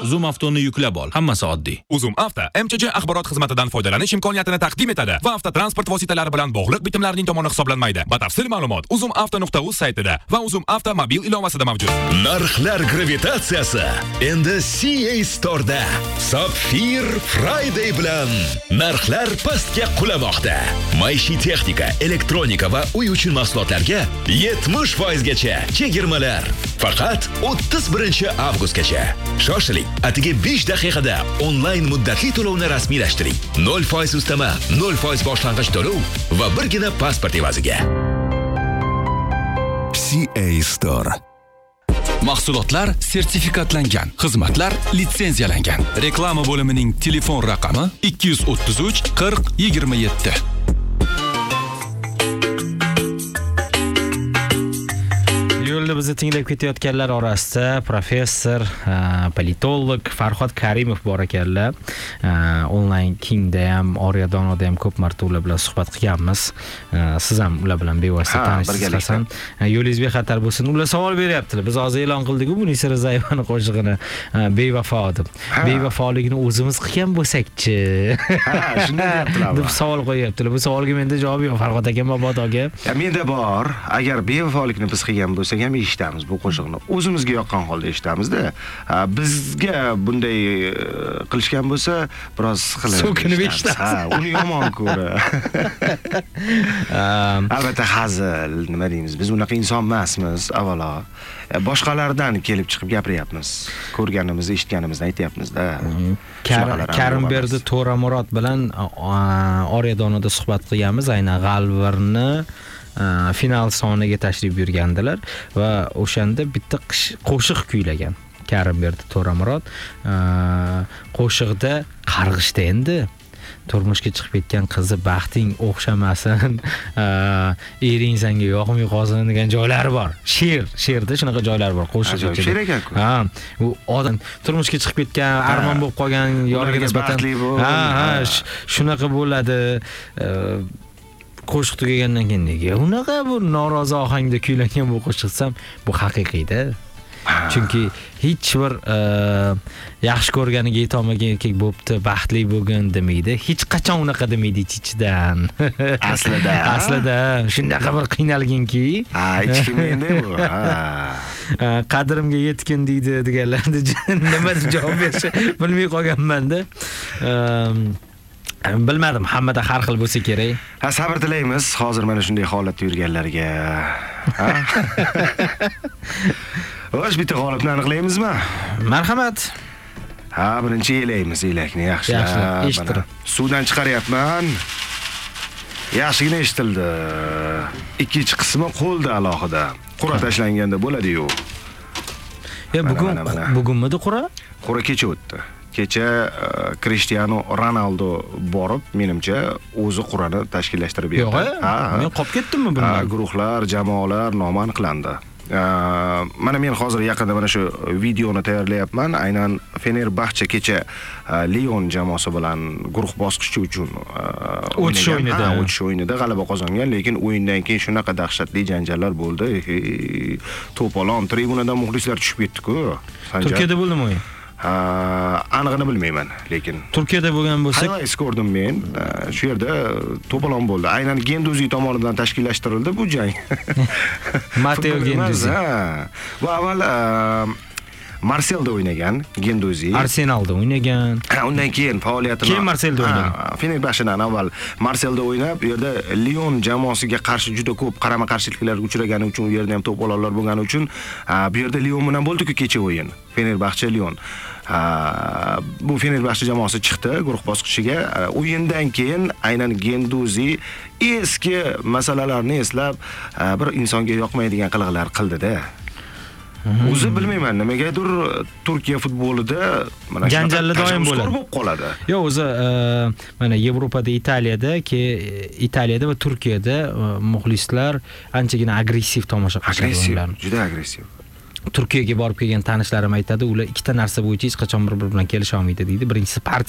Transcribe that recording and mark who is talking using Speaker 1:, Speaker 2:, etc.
Speaker 1: Zoom Avtoni yuklab ol. Hammasi oddiy.
Speaker 2: Uzum Avto MCJ axborot xizmatidan foydalanish imkoniyatini taqdim etadi va avtotransport vositalari bilan bog'liq bitimlarning tomoni hisoblanmaydi. Batafsil ma'lumot uzumavto.uz saytida va Uzum Avto mobil ilovasida mavjud.
Speaker 3: Narxlar gravitatsiyasi endi CA Store'da. Sapphire Friday bilan narxlar pastga qulamoqda. Maishiy texnika, elektronika va uy uchun mahsulotlarga 70% gacha chegirmalar. Faqat 31 avgustgacha. Shoshiling, atigi 5 daqiqada onlayn muddatli to'lovni rasmiylashtiring. 0% ustama, 0% boshlang'ich to'lov va birgina pasport evaziga. CA Store.
Speaker 4: Mahsulotlar sertifikatlangan, xizmatlar litsenziyalangan. Reklama bo'limining telefon raqami 233 40 27.
Speaker 5: Yo'lda bizni tinglab ketayotganlar orasida professor, politolog Farhod Karimov bor ekanlar. Onlayn Kingda ham, Oryadonoda ham ko'p marta ular bilan suhbat qilganmiz. Siz ham ular bilan bevosita tanishsiz. Yo'lingiz bexatar bo'lsin. Ular savol beryaptilar. Biz hozir e'lon qildik-ku, Munisa Rizayevani qo'shig'ini bevafo deb. Bevafoligini o'zimiz qilgan bo'lsak-chi?
Speaker 6: Shunday deyaptilar.
Speaker 5: deb savol qo'yaptilar. Bu savolga menda javob yo'q, Farhod aka, mabodoga.
Speaker 6: Menda bor. Agar bevafolikni biz qilgan bo'lsak ham eshitamiz bu qo'shiqni. O'zimizga yoqqan holda eshitamiz-da. Bizga bunday qilishgan bo'lsa, biroz siqilib
Speaker 5: so'kinib eshitamiz.
Speaker 6: Uni yomon ko'ra. Albatta hazil, nima deymiz? Biz unaqa inson emasmiz, avvalo. Boshqalardan kelib chiqib gapiryapmiz. Ko'rganimizni, eshitganimizni aytyapmiz-da.
Speaker 5: Karimberdi To'ramurod bilan Oryadonoda suhbat qilganmiz, aynan G'alvirni final soniga tashrif buyurgandilar va o'shanda bitta qo'shiq kuylagan Karimberdi To'ramurod. Qo'shiqda qarg'ishda endi turmushga chiqib ketgan qizi baxting o'xshamasin, ering senga yoqmay qolsin degan joylari bor. She'rda shunaqa joylar bor, qo'shiq ichida.
Speaker 6: She'r ekan-ku.
Speaker 5: U odam turmushga chiqib ketgan, armon bo'lib qolgan yoriga nisbatan shunaqa bo'ladi. Qo'shiq tugagandan keyin nega unaqa bu norozi ohangda kuylangan bu qo'shiq desam, bu haqiqiyda. Chunki hech bir yaxshi ko'rganiga yetolmagan erkak bo'pti, baxtli bo'lgan demaydi. Hech qachon unaqa demaydi ichidan. Aslida shunaqa bir qiynalganki,
Speaker 6: hech kim endi bu.
Speaker 5: Qadrimga yetkin deydi deganlarni nima deb javob berishni bilmay qolganman-da. Bilmadim, hammada har xil bo'lsa kerak.
Speaker 6: Sabr tilaymiz hozir mana shunday holatda yurganlarga. O'sh bitta g'olibni aniqlaymizmi?
Speaker 5: Marhamat.
Speaker 6: Birinchi elakni yaxshi.
Speaker 5: Eshitdim.
Speaker 6: Suvdan chiqaryapman. Yaxshigina eshitildi. Ikkinchi qismi qo'lda alohida. Qura tashlanganda bo'ladi-yu.
Speaker 5: Bugunmidi qura?
Speaker 6: Qura kecha o'tdi. Kecha Cristiano Ronaldo borib, menimcha, o'zi qur'ani tashkillashtirib berdi.
Speaker 5: Men qolib ketdimmi buni?
Speaker 6: Guruhlar, jamoalar noma'lum qilindi. Mana men hozir yaqinda mana shu videoni tayyorlayapman. Aynan Fenerbahçe kecha Lyon jamoasi bilan guruh bosqichi uchun o'tish o'yinida g'alaba qozongan, lekin o'yindan keyin shunaqa dahshatli janjallar bo'ldi. To'polon tribunadan muxlislar tushib ketdi-ku.
Speaker 5: Turkiyada bo'ldimi o'yin?
Speaker 6: Aniqini bilmayman, lekin
Speaker 5: Turkiyada bo'lgan bo'lsak,
Speaker 6: highlights ko'rdim men. Shu yerda to'polon bo'ldi. Aynan Genduzi tomonidan tashkillashtirildi bu jang.
Speaker 5: Matteo Genduzi.
Speaker 6: Bu avval Marselda o'ynagan Genduzi.
Speaker 5: Arsenalda o'ynagan.
Speaker 6: Undan keyin faoliyatini
Speaker 5: keyin Marselda o'ynagan.
Speaker 6: Fenerbahçedan avval Marselda o'ynab, bu yerda Lyon jamoasiga qarshi juda ko'p qarama-qarshiliklarga uchragani uchun, u yerda ham to'polonlar bo'lgani uchun, bu yerda Lyon bilan bo'ldi-ku kecha o'yin. Fenerbahçe Lyon. Bu Fenerbahçe jamoasi chiqdi guruh bosqichiga. O'yindan keyin aynan Genduzi eski masalalarni eslab, bir insonga yoqmaydigan qilg'lar qildi-da. O'zi bilmayman, nimagadir Turkiya futbolida mana
Speaker 5: janjalli doim bo'ladi.
Speaker 6: bo'lib qoladi.
Speaker 5: Yo'q, o'zi mana Yevropada, Italiyada va Turkiyada muxlislar anchagina agressiv tomosha qilishadi o'yinlarni.
Speaker 6: Juda agressiv.
Speaker 5: Turkiyaga borib kelgan tanishlarim aytadi, ular ikkita narsa bo'yicha hech qachon bir-biri bilan kelisha olmaydi deydi. Birinchisi